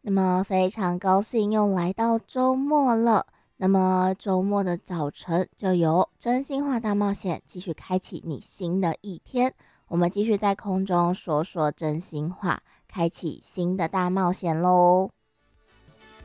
那么非常高兴又来到周末了。那么周末的早晨，就由真心话大冒险继续开启你新的一天。我们继续在空中说说真心话，开启新的大冒险喽。